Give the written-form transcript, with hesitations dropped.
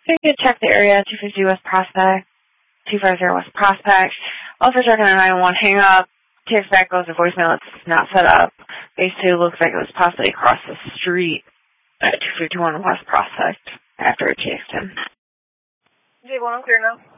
So you can check the area, 250 West Prospect, 250 West Prospect. Also checking the 911 hang up. Text back goes to voicemail. It's not set up. Basically, it looks like it was possibly across the street at 251 West Prospect after it chased him. J1, clear now.